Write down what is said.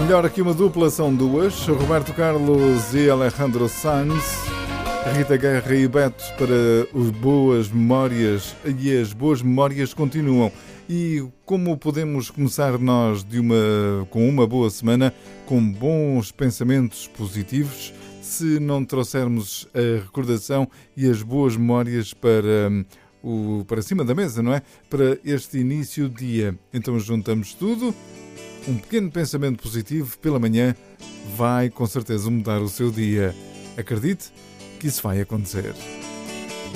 Melhor aqui uma dupla, são duas. Roberto Carlos e Alejandro Sanz. Rita Guerra e Beto para as boas memórias. E as boas memórias continuam. E como podemos começar nós com uma boa semana, com bons pensamentos positivos, se não trouxermos a recordação e as boas memórias para cima da mesa, não é? Para este início de dia. Então juntamos tudo. Um pequeno pensamento positivo pela manhã vai com certeza mudar o seu dia. Acredite que isso vai acontecer.